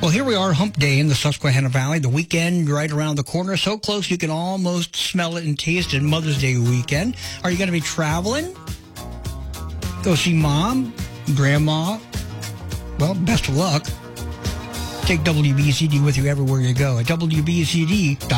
Well, here we are, hump day in the Susquehanna Valley. The weekend right around the corner. So close you can almost smell it and taste it. Mother's Day weekend. Are you going to be traveling? Go see mom, grandma? Well, best of luck. Take WBCD with you everywhere you go at WBCD.com.